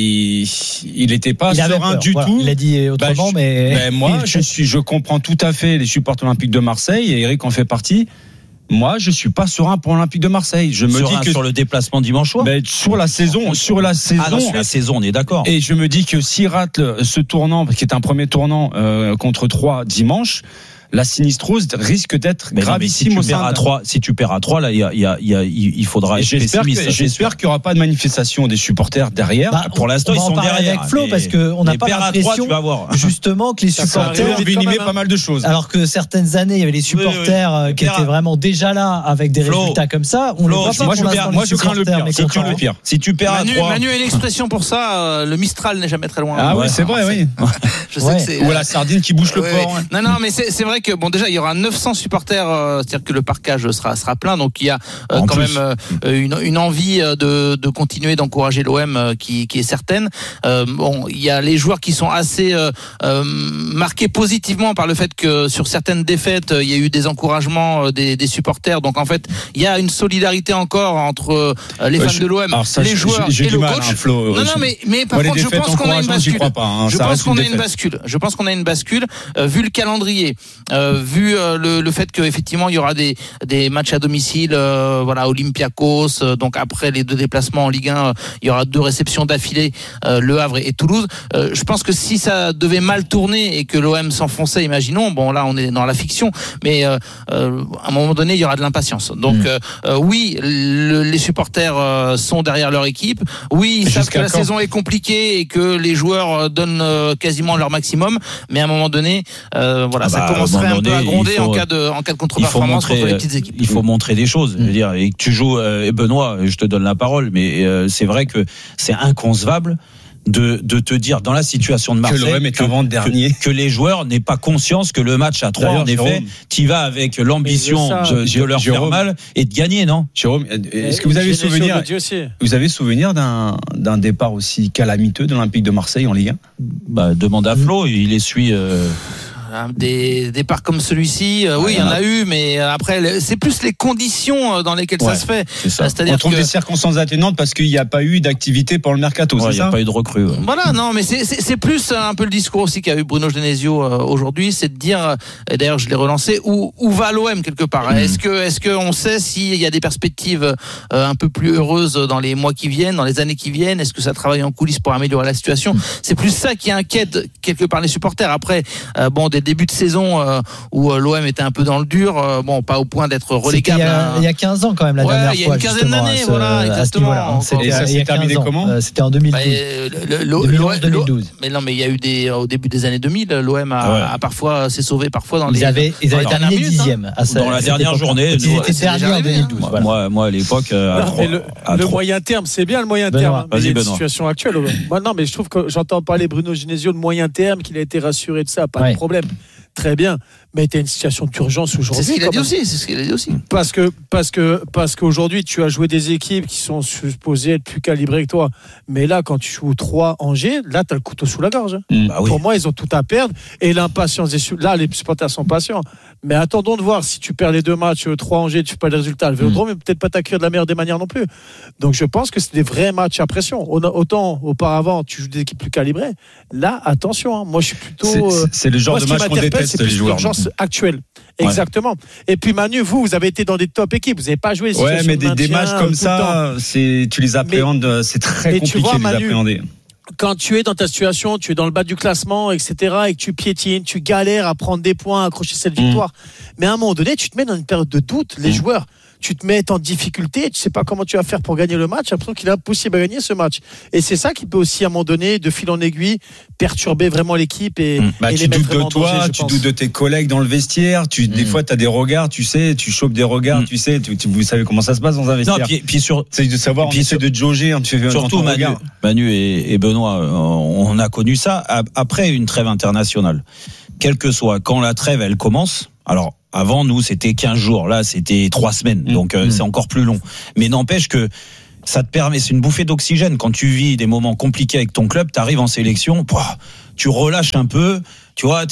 il n'était pas serein du tout. Il a dit autrement, mais moi, je comprends tout à fait les supporters olympiques de Marseille, et Eric en fait partie. Moi, je suis pas serein pour l'Olympique de Marseille. Je me dis que sur le déplacement dimanche soir. Sur la saison, sur la saison, on est d'accord. Et je me dis que s'il rate ce tournant, qui est un premier tournant contre 3 dimanche, la sinistrose risque d'être gravissime. Si tu perds à 3, là, il faudra être pessimiste. J'espère qu'il n'y aura pas de manifestation des supporters derrière. Pour l'instant, ils sont derrière. Avec Flo, parce qu'on n'a pas l'impression, justement, que les supporters envenimer pas mal de choses. Alors que certaines années, il y avait les supporters qui étaient vraiment déjà là avec des résultats comme ça. On le voit pas. Moi, je crains le pire. Si tu perds à 3. Manu a une expression pour ça. Le Mistral n'est jamais très loin. Ah oui, c'est vrai, oui. Je sais que c'est. Ou la sardine qui bouche le port. Non, mais c'est vrai que déjà il y aura 900 supporters, c'est-à-dire que le parcage sera plein, donc il y a quand même une envie de continuer d'encourager l'OM qui est certaine. Il y a les joueurs qui sont assez marqués positivement par le fait que sur certaines défaites il y a eu des encouragements des supporters, donc en fait il y a une solidarité encore entre les fans de l'OM, les joueurs et le coach. Mais par contre je pense qu'on a une bascule. Je pense qu'on a une bascule vu le calendrier, vu le fait qu'effectivement il y aura des matchs à domicile, Olympiakos, donc après les 2 déplacements en Ligue 1, il y aura 2 réceptions d'affilée, Le Havre et Toulouse. Je pense que si ça devait mal tourner et que l'OM s'enfonçait, imaginons, bon là on est dans la fiction, mais à un moment donné il y aura de l'impatience. Donc oui, les supporters sont derrière leur équipe. Oui, ils savent que la saison est compliquée et que les joueurs donnent quasiment leur maximum, mais à un moment donné, ça commencerait un peu à gronder en cas de contre-performance contre les petites équipes. Il faut montrer des choses. Je veux dire, et que tu joues, Benoît, je te donne la parole, mais c'est vrai que c'est inconcevable de te dire dans la situation de Marseille que les joueurs n'aient pas conscience que le match à 3 en effet, t'y vas avec l'ambition de leur faire mal et de gagner, non? Jérôme, est-ce que vous avez souvenir d'un départ aussi calamiteux de l'Olympique de Marseille en Ligue 1? Demande à Flo, il essuie des départs comme celui-ci, oui, il y en a eu, mais après, c'est plus les conditions dans lesquelles ça se fait. C'est-à-dire on trouve des circonstances atténuantes parce qu'il n'y a pas eu d'activité pour le mercato. Il n'y a pas eu de recrue. Voilà, non, mais c'est plus un peu le discours aussi qu'a eu Bruno Genesio aujourd'hui, c'est de dire, et d'ailleurs je l'ai relancé, où va l'OM quelque part. Est-ce que on sait s'il y a des perspectives un peu plus heureuses dans les mois qui viennent, dans les années qui viennent? Est-ce que ça travaille en coulisses pour améliorer la situation? C'est plus ça qui inquiète quelque part les supporters. Après, des débuts de saison où l'OM était un peu dans le dur, pas au point d'être relégable. Il y a 15 ans quand même la dernière fois. Il y a une quinzaine d'années, exactement. Et ça s'est terminé comment? C'était en 2012. 2012. Mais non, mais il y a eu au début des années 2000, l'OM a parfois s'est sauvé parfois dans ils avaient terminé 10e dans la dernière journée. Ils étaient derniers en 2012. Moi à l'époque. Le moyen terme, c'est bien le moyen terme. Mais il y a une situation actuelle. Non, mais je trouve que j'entends parler Bruno Genesio de moyen terme, qu'il a été rassuré de ça, pas de problème. Très bien, mais tu as une situation d'urgence aujourd'hui. C'est ce qu'il a dit aussi. Parce qu'aujourd'hui, tu as joué des équipes qui sont supposées être plus calibrées que toi. Mais là, quand tu joues 3 Angers, là, tu as le couteau sous la gorge. Pour moi, ils ont tout à perdre. Et l'impatience, là, les supporters sont patients. Mais attendons de voir si tu perds les 2 matchs, 3 Angers, tu fais pas le résultat. Le Vélodrome, mais peut-être pas t'accueillir de la meilleure des manières non plus. Donc, je pense que c'est des vrais matchs à pression. Autant, auparavant, tu joues des équipes plus calibrées. Là, attention. Moi, je suis plutôt. C'est le genre de match qu'on déteste, c'est plus l'urgence actuelle. Exactement. Et puis Manu, vous avez été dans des top équipes, vous n'avez pas joué. Ouais, mais des matchs comme ça, tu les appréhendes, c'est très compliqué de les appréhender. Quand tu es dans ta situation, tu es dans le bas du classement, etc., et que tu piétines, tu galères à prendre des points, à accrocher cette victoire. Mais à un moment donné, tu te mets dans une période de doute, les joueurs. Tu te mets en difficulté, tu sais pas comment tu vas faire pour gagner le match, j'ai l'impression qu'il est impossible à gagner ce match. Et c'est ça qui peut aussi, à un moment donné, de fil en aiguille, perturber vraiment l'équipe et tu doutes de toi, tu doutes de tes collègues dans le vestiaire, des fois tu as des regards, tu sais, tu chopes des regards, tu sais, vous savez comment ça se passe dans un vestiaire. Non, puis c'est de savoir, on essaie de jauger, surtout Manu et Benoît, on a connu ça après une trêve internationale. Quel que soit, quand la trêve elle commence, alors avant nous c'était 15 jours, là c'était 3 semaines, donc c'est encore plus long. Mais n'empêche que ça te permet, c'est une bouffée d'oxygène. Quand tu vis des moments compliqués avec ton club, t'arrives en sélection, tu relâches un peu, tu vois,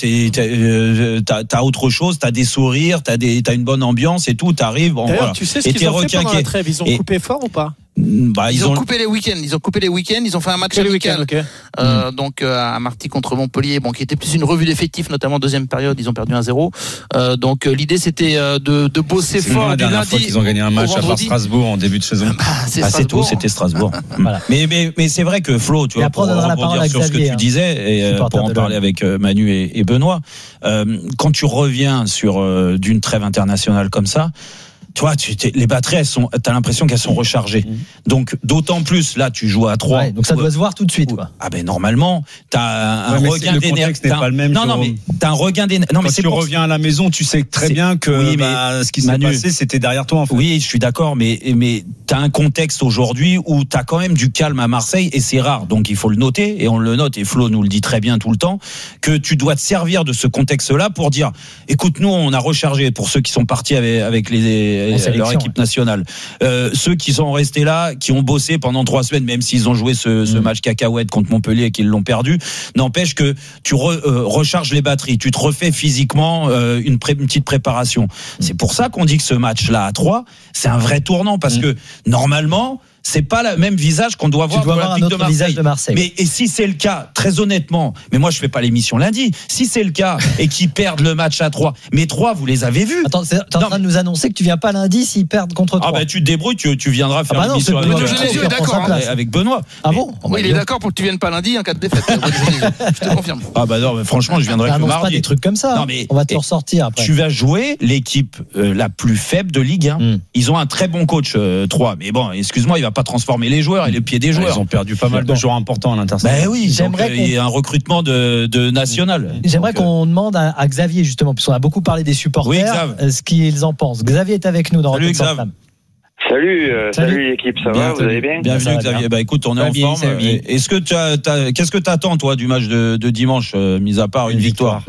t'as autre chose, t'as des sourires, t'as une bonne ambiance et tout, t'arrives. D'ailleurs, voilà. Tu sais ce qu'ils ont fait pendant la trêve, ils ont coupé fort ou pas? Ils ont coupé les week-ends. Ils ont fait un match amical. Donc à Marty contre Montpellier, qui était plus une revue d'effectifs, notamment deuxième période. Ils ont perdu 1-0. Donc l'idée c'était de bosser fort. La dernière fois qu'ils ont gagné un match à part Strasbourg en début de saison. C'est tout, c'était Strasbourg. Voilà. Mais c'est vrai que Flo, tu vois, pour rebondir sur ce que tu disais et pour en parler avec Manu et Benoît, quand tu reviens sur d'une trêve internationale comme ça. Tu vois, les batteries, t'as l'impression qu'elles sont rechargées. Donc, d'autant plus, là, tu joues à 3. Ouais, donc ça doit se voir tout de suite, quoi. Ah ben, normalement, t'as un regain d'énergie. Le contexte n'est pas le même. Non, mais t'as un regain d'énergie. Quand tu reviens à la maison, tu sais très bien que ce qui s'est passé, c'était derrière toi, en fait. Oui, je suis d'accord, mais t'as un contexte aujourd'hui où t'as quand même du calme à Marseille, et c'est rare. Donc, il faut le noter, et on le note, et Flo nous le dit très bien tout le temps, que tu dois te servir de ce contexte-là pour dire, écoute, nous, on a rechargé pour ceux qui sont partis avec leur équipe nationale. Ceux qui sont restés là, qui ont bossé pendant 3 semaines, même s'ils ont joué ce match cacahuète contre Montpellier et qu'ils l'ont perdu, n'empêche que tu recharges les batteries, tu te refais physiquement une petite préparation. C'est pour ça qu'on dit que ce match-là à 3, c'est un vrai tournant, parce que normalement, c'est pas le même visage qu'on doit voir pour l'Olympique de Marseille. Mais et si c'est le cas, très honnêtement, mais moi je fais pas l'émission lundi, si c'est le cas et qu'ils perdent le match à 3, mais 3 vous les avez vus. Attends, t'es en train de nous annoncer que tu viens pas lundi s'ils perdent contre 3. Ah bah tu te débrouilles, tu viendras faire l'émission avec Benoît. Ah bon? Oui, il est d'accord pour que tu viennes pas lundi en cas de défaite. Je te confirme. Ah bah non, mais franchement, je viendrai que mardi. Pas des trucs comme ça. Non, mais on va te ressortir après. Tu vas jouer l'équipe la plus faible de Ligue 1. Ils ont un très bon coach 3, mais bon, excuse-moi, il va pas transformer les joueurs et les pieds des joueurs. Ils ont perdu pas mal de joueurs importants à l'intersaison. Ben oui, il y a un recrutement de national. J'aimerais qu'on demande à Xavier justement, parce qu'on a beaucoup parlé des supporters, ce qu'ils en pensent. Xavier est avec nous dans Rotten sans Flamme. Salut l'équipe, ça va, vous allez bien? Bienvenue Xavier. Bah écoute, on est en forme. Est-ce que qu'est-ce que t'attends toi du match de dimanche, mis à part une victoire?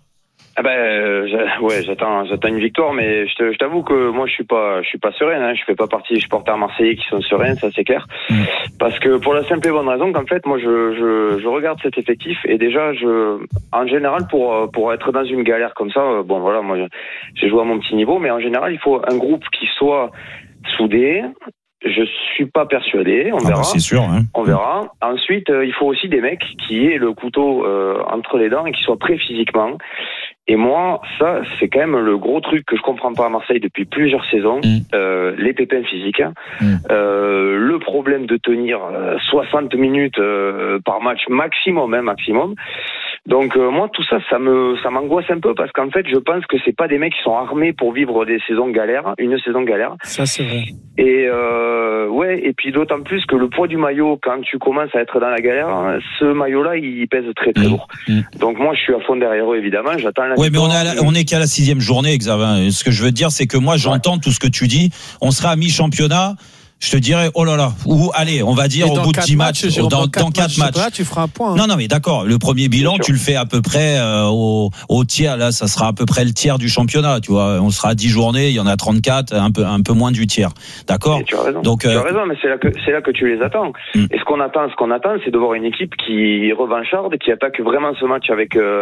J'attends une victoire, mais je t'avoue que moi je suis pas serein, hein. Je fais pas partie des supporters marseillais qui sont sereins, ça c'est clair. Parce que pour la simple et bonne raison qu'en fait moi je regarde cet effectif et déjà en général pour être dans une galère comme ça, moi j'ai joué à mon petit niveau, mais en général il faut un groupe qui soit soudé. Je suis pas persuadé, on verra. C'est sûr, hein. On verra. Ensuite, il faut aussi des mecs qui aient le couteau entre les dents et qui soient prêts physiquement. Et moi, ça, c'est quand même le gros truc que je comprends pas à Marseille depuis plusieurs saisons. Les pépins physiques. Le problème de tenir 60 minutes par match maximum. Donc moi tout ça m'angoisse un peu parce qu'en fait je pense que c'est pas des mecs qui sont armés pour vivre une saison galère. Ça c'est vrai. Et et puis d'autant plus que le poids du maillot quand tu commences à être dans la galère, ce maillot là il pèse très très lourd. Donc moi je suis à fond derrière eux évidemment, j'attends la mais on est qu'à la 6e journée, Xavier. Ce que je veux dire c'est que moi j'entends tout ce que tu dis, on sera à mi-championnat. Je te dirais, oh là là, ou allez, on va dire au bout de 10 matchs, dans 4 matchs. Tu feras un point. Non, mais d'accord, le premier bilan, tu le fais à peu près au tiers, là, ça sera à peu près le tiers du championnat, tu vois. On sera à 10 journées, il y en a 34, un peu moins du tiers. D'accord? Tu as raison. Donc, tu as raison, mais c'est là que tu les attends. Et ce qu'on attend, c'est de voir une équipe qui revancharde, qui attaque vraiment ce match avec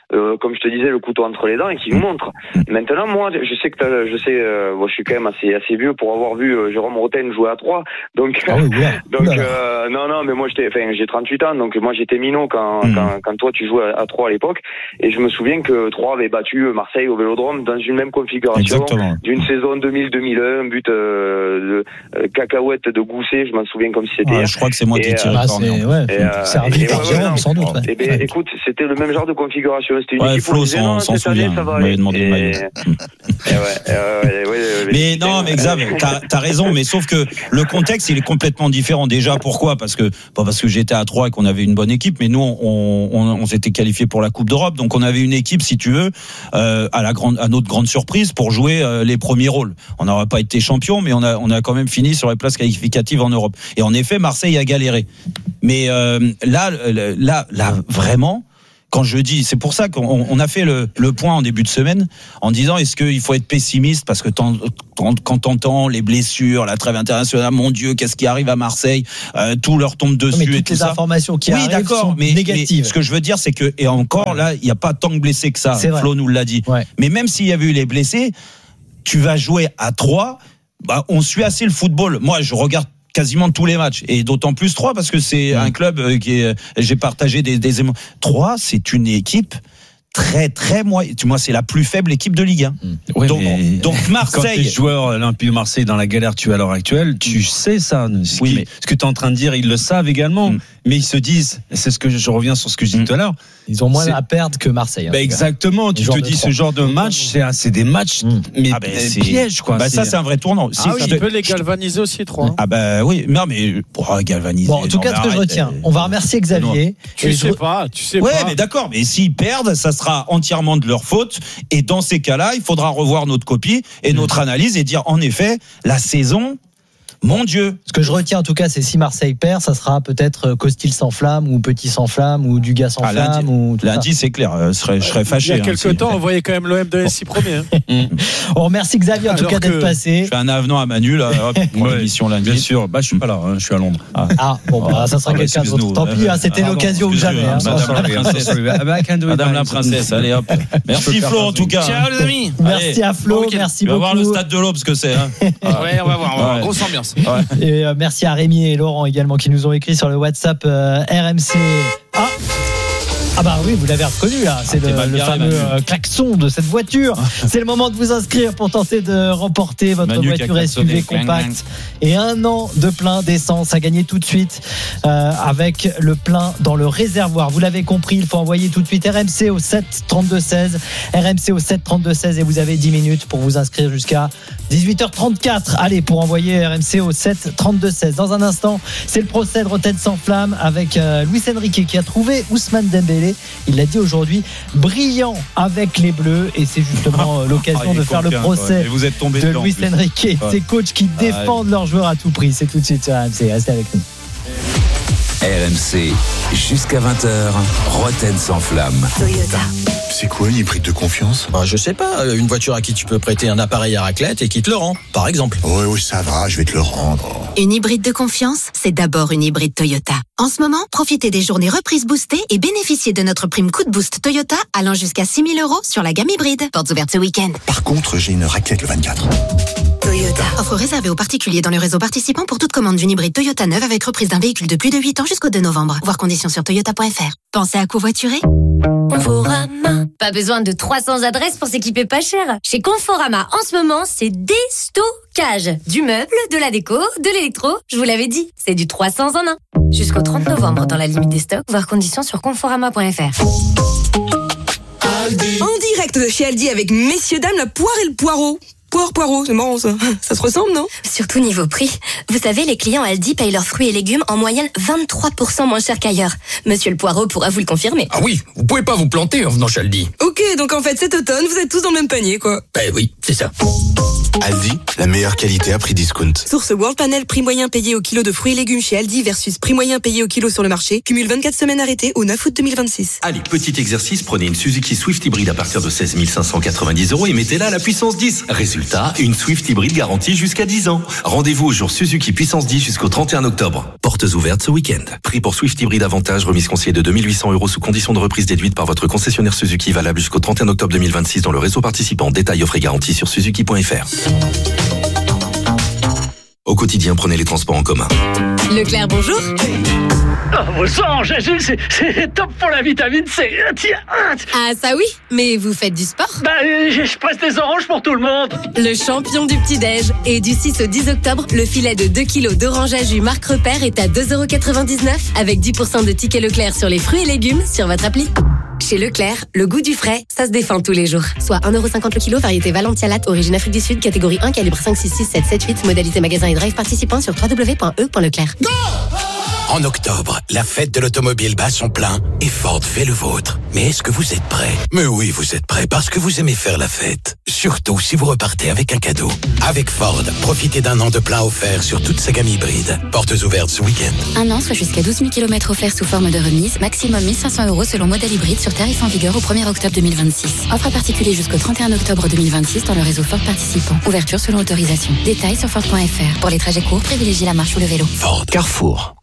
comme je te disais, le couteau entre les dents et qui nous montre. Maintenant, moi, je sais, je suis quand même assez vieux pour avoir vu Jérôme Rotten jouer à 3. Donc, non, mais moi, j'ai 38 ans, donc moi, j'étais minot quand toi, tu jouais à 3 à l'époque. Et je me souviens que 3 avait battu Marseille au Vélodrome dans une même configuration. D'une saison 2000-2001, un but de cacahuète de Gousset, je m'en souviens comme si c'était. Je crois que c'est moi qui ai tiré c'est un but par Jérôme, sans doute. Écoute, c'était le même genre de configuration. C'était une équipe Flo où on s'en souvient. ça va Il aller. demandé le maillot. Mais non, mais Xav, t'as raison, mais sauf que le contexte, il est complètement différent. Déjà, pourquoi? Parce que j'étais à 3 et qu'on avait une bonne équipe, mais nous, on s'était qualifiés pour la Coupe d'Europe, donc on avait une équipe, si tu veux, à notre grande surprise, pour jouer les premiers rôles. On n'aurait pas été champion, mais on a quand même fini sur les places qualificatives en Europe. Et en effet, Marseille a galéré. Mais là, vraiment. Quand je dis, c'est pour ça qu'on a fait le point en début de semaine en disant est-ce qu'il faut être pessimiste parce que quand t'entends les blessures, la trêve internationale, mon Dieu, qu'est-ce qui arrive à Marseille, tout leur tombe dessus mais et tout les ça. Informations qui arrivent sont négatives. Mais ce que je veux dire, c'est que et encore là, il n'y a pas tant de blessés que ça. Flo nous l'a dit. Ouais. Mais même s'il y avait eu les blessés, tu vas jouer à 3. On suit assez le football. Moi, je regarde quasiment tous les matchs et d'autant plus 3 parce que c'est un club j'ai partagé des émotions. 3 c'est une équipe très très moi c'est la plus faible équipe de Ligue 1. Oui, donc Marseille, quand t'es joueur Olympique de Marseille dans la galère tu es à l'heure actuelle, tu sais ça. Ce que tu es en train de dire, ils le savent également, mais ils se disent, c'est ce que je reviens sur ce que je disais tout à l'heure. Ils ont moins à perdre que Marseille. Exactement, tu te dis ce genre de match, c'est des matchs mais pièges quoi. Ça c'est un vrai tournant. Tu peux les galvaniser aussi 3. Oui, non mais pour galvaniser. Bon, en tout cas ce que je retiens, on va remercier Xavier. Tu sais pas. Ouais, mais d'accord, mais s'ils perdent, ça sera entièrement de leur faute et dans ces cas-là, il faudra revoir notre copie et notre analyse et dire en effet, la saison, mon Dieu. Ce que je retiens en tout cas, c'est si Marseille perd, ça sera peut-être Costil sans flamme ou Petit sans flamme ou Dugas sans flamme. Lundi, c'est clair, je serais fâché. Il y a quelques temps, on voyait quand même l'OM de SI premier. On remercie Xavier en tout cas d'être passé. Je fais un avenant à Manu là, pour l'émission lundi. Bien sûr, je suis pas là, je suis à Londres. Ça sera quelqu'un d'autre. Tant pis, c'était l'occasion ou jamais. Madame la princesse, allez hop. Merci Flo en tout cas. Ciao les amis. Merci à Flo, merci beaucoup. On va voir le stade de l'Aube ce que c'est. Ouais, on va voir, grosse ambiance. Et merci à Rémi et Laurent également qui nous ont écrit sur le WhatsApp RMC. Ah bah oui, vous l'avez reconnu là, c'est le fameux klaxon de cette voiture. C'est le moment de vous inscrire pour tenter de remporter votre voiture SUV compacte et 1 an de plein d'essence à gagner tout de suite avec le plein dans le réservoir. Vous l'avez compris, il faut envoyer tout de suite RMC au 7 32 16, RMC au 7 32 16 et vous avez 10 minutes pour vous inscrire jusqu'à 18h34. Allez, pour envoyer RMC au 7 32 16. Dans un instant, c'est le procès de Rotten sans flamme avec Luis Enrique qui a trouvé Ousmane Dembélé. Il l'a dit aujourd'hui, brillant avec les Bleus et c'est justement l'occasion de faire le procès de Luis Enrique et ses coachs qui défendent leurs joueurs à tout prix. C'est tout de suite sur RMC, restez avec nous. RMC, jusqu'à 20h, Rotten sans flamme. Toyota. C'est quoi une hybride de confiance ? Je sais pas, une voiture à qui tu peux prêter un appareil à raclette et qui te le rend, par exemple. Oui, ça va, je vais te le rendre. Une hybride de confiance, c'est d'abord une hybride Toyota. En ce moment, profitez des journées reprises boostées et bénéficiez de notre prime coup de boost Toyota allant jusqu'à 6 000 € sur la gamme hybride. Portes ouvertes ce week-end. Par contre, j'ai une raclette le 24. Toyota. Offre réservée aux particuliers dans le réseau participant pour toute commande d'une hybride Toyota neuve avec reprise d'un véhicule de plus de 8 ans jusqu'au 2 novembre. Voir conditions sur toyota.fr. Pensez à covoiturer ? Conforama. Pas besoin de 300 adresses pour s'équiper pas cher. Chez Conforama, en ce moment, c'est déstockage. Du meuble, de la déco, de l'électro. Je vous l'avais dit, c'est du 300 en 1. Jusqu'au 30 novembre dans la limite des stocks. Voir conditions sur conforama.fr. En direct de chez Aldi avec messieurs dames la poire et le poireau. Poireau, c'est marrant ça. Ça se ressemble, non ? Surtout niveau prix. Vous savez, les clients Aldi payent leurs fruits et légumes en moyenne 23% moins cher qu'ailleurs. Monsieur le Poireau pourra vous le confirmer. Ah oui, vous pouvez pas vous planter en venant chez Aldi. Ok, donc en fait cet automne, vous êtes tous dans le même panier, quoi. Ben oui, c'est ça. Aldi, la meilleure qualité à prix discount. Source World Panel, prix moyen payé au kilo de fruits et légumes chez Aldi versus prix moyen payé au kilo sur le marché. Cumule 24 semaines arrêtées au 9 août 2026. Allez, petit exercice, prenez une Suzuki Swift hybride à partir de 16 590 € et mettez-la à la puissance 10. Résultat, une Swift hybride garantie jusqu'à 10 ans. Rendez-vous au jour Suzuki puissance 10 jusqu'au 31 octobre. Portes ouvertes ce week-end. Prix pour Swift hybride avantage, remise conseillée de 2 800 € sous condition de reprise déduite par votre concessionnaire Suzuki, valable jusqu'au 31 octobre 2026 dans le réseau participant. Détails offre et garantie sur suzuki.fr. Au quotidien, prenez les transports en commun. Leclerc, bonjour. Vos sang, Jésus, c'est top pour la vitamine C. Tiens. Ah ça oui, mais vous faites du sport? Je presse des oranges pour tout le monde. Le champion du petit-déj. Et du 6 au 10 octobre, le filet de 2 kilos d'orange à jus Marc Repère est à 2,99 € avec 10% de tickets Leclerc sur les fruits et légumes sur votre appli. Chez Leclerc, le goût du frais, ça se défend tous les jours. Soit 1,50 € le kilo, variété Valentia Latte, origine Afrique du Sud, catégorie 1, calibre 5, 6, 6, 7, 7, 8, modalité magasin et drive participant sur www.e.leclerc. En octobre, la fête de l'automobile bat son plein et Ford fait le vôtre. Mais est-ce que vous êtes prêts? Mais oui, vous êtes prêts parce que vous aimez faire la fête. Surtout si vous repartez avec un cadeau. Avec Ford, profitez d'un an de plein offert sur toute sa gamme hybride. Portes ouvertes ce week-end. Un an, soit jusqu'à 12 000 km offerts sous forme de remise, maximum 1 500 € selon modèle hybride sur tarif en vigueur au 1er octobre 2026. Offre à particulier jusqu'au 31 octobre 2026 dans le réseau Ford participant. Ouverture selon autorisation. Détails sur Ford.fr. Pour les trajets courts, privilégiez la marche ou le vélo. Ford. Carrefour.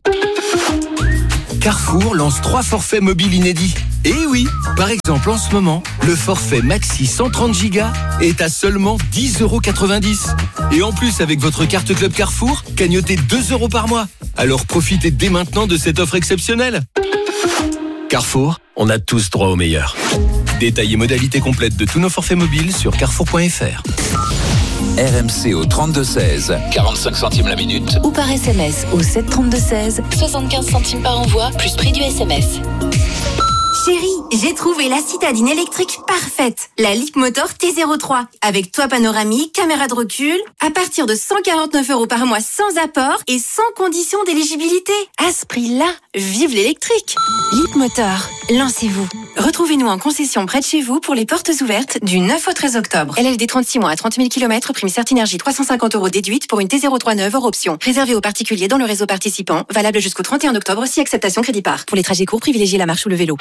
Carrefour lance 3 forfaits mobiles inédits. Et oui, par exemple en ce moment, le forfait Maxi 130 Go est à seulement 10,90 €. Et en plus, avec votre carte Club Carrefour, cagnotez 2 € par mois. Alors profitez dès maintenant de cette offre exceptionnelle. Carrefour, on a tous droit au meilleur. Détails et modalités complètes de tous nos forfaits mobiles sur carrefour.fr. RMC au 32-16, 45 centimes la minute. Ou par SMS au 732-16, 75 centimes par envoi, plus prix du SMS. Chérie, j'ai trouvé la citadine électrique parfaite. La Leapmotor T03. Avec toit panoramique, caméra de recul. À partir de 149 € par mois sans apport et sans condition d'éligibilité. À ce prix-là, vive l'électrique. Leapmotor, lancez-vous. Retrouvez-nous en concession près de chez vous pour les portes ouvertes du 9 au 13 octobre. LLD 36 mois à 30 000 km, prime Certinergie 350 € déduite pour une T03 neuve hors option. Réservé aux particuliers dans le réseau participant. Valable jusqu'au 31 octobre si acceptation crédit par. Pour les trajets courts, privilégiez la marche ou le vélo.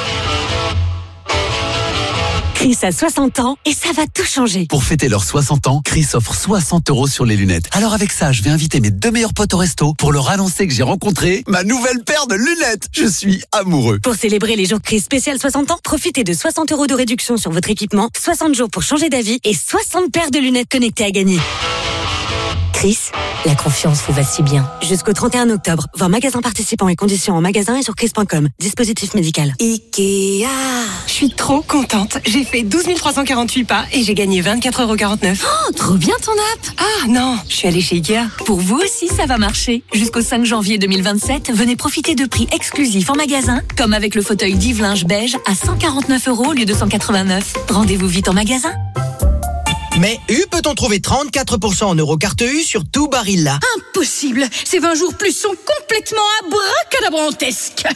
Chris a 60 ans et ça va tout changer. Pour fêter leurs 60 ans, Chris offre 60 € sur les lunettes. Alors avec ça, je vais inviter mes 2 meilleurs potes au resto pour leur annoncer que j'ai rencontré ma nouvelle paire de lunettes. Je suis amoureux. Pour célébrer les jours Chris spécial 60 ans, profitez de 60 € de réduction sur votre équipement, 60 jours pour changer d'avis et 60 paires de lunettes connectées à gagner. Chris, la confiance vous va si bien. Jusqu'au 31 octobre, voir magasin participants et conditions en magasin et sur chris.com. Dispositif médical. Ikea. Je suis trop contente. J'ai fait 12 348 pas et j'ai gagné 24,49 €. Oh, trop bien ton app. Ah non, je suis allée chez Ikea. Pour vous aussi, ça va marcher. Jusqu'au 5 janvier 2027, venez profiter de prix exclusifs en magasin, comme avec le fauteuil Dive-Linge beige à 149 € au lieu de 189. Rendez-vous vite en magasin. Mais peut-on trouver 34% en Eurocarte U sur tout Barilla? Impossible. Ces 20 jours plus sont complètement abracadabrantesques.